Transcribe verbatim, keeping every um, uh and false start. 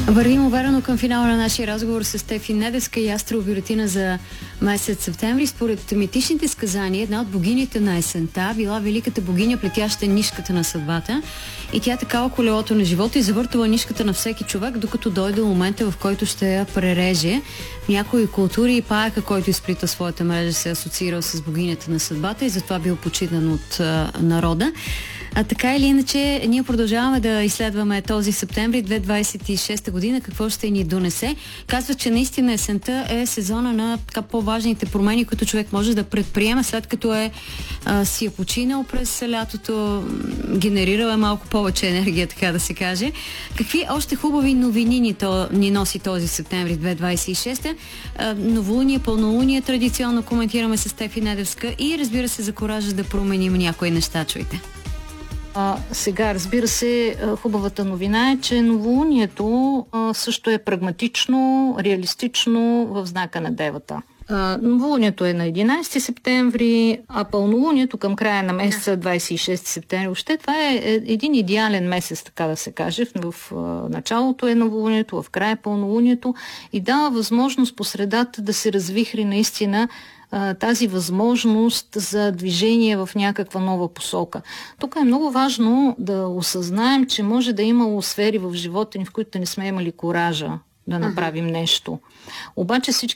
Вървим уверено към финала на нашия разговор с Стефи Недевска и астробюлетина за месец септември. Според митичните сказания, една от богините на есента била великата богиня, плетяща нишката на съдбата, и тя такава колелото на живота и завъртала нишката на всеки човек, докато дойде момента, в който ще я пререже. В някои култури паяка, който изплита своята мрежа, се асоциирал с богинята на съдбата и затова бил почитан от а, народа. А така или иначе, ние продължаваме да изследваме този септември две хиляди двадесет и шеста година, какво ще ни донесе. Казва, че наистина есента е сезона на така по-важните промени, които човек може да предприема, след като е а, си е починал през лятото, генерирал е малко повече енергия, така да се каже. Какви още хубави новини ни, то, ни носи този септември две хиляди двадесет и шеста? А, новолуние, пълнолуние, традиционно коментираме с Стефи Недевска и разбира се за коража да променим някои неща, чуйте. А, сега, разбира се, хубавата новина е, че новолунието а, също е прагматично, реалистично в знака на Девата. А, новолунието е на единадесети септември, а пълнолунието към края на месеца двадесет и шести септември. Въобще това е един идеален месец, така да се каже. В, в, в началото е новолунието, в края е пълнолунието и дава възможност по средата да се развихри наистина тази възможност за движение в някаква нова посока. Тук е много важно да осъзнаем, че може да имало сфери в живота ни, в които не сме имали коража да направим нещо. Обаче всички